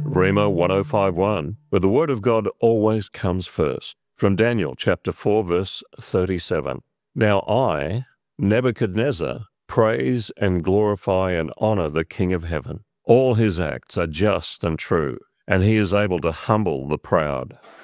Rhema 1051, where the Word of God always comes first. From Daniel chapter 4, verse 37. Now I, Nebuchadnezzar, praise and glorify and honor the King of heaven. All his acts are just and true, and he is able to humble the proud.